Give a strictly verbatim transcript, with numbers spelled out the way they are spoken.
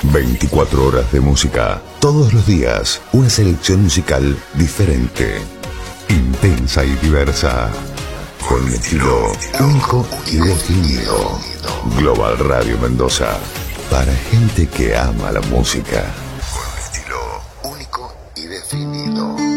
veinticuatro horas de música, todos los días, una selección musical diferente, intensa y diversa, con un estilo único y definido. Global Radio Mendoza, para gente que ama la música.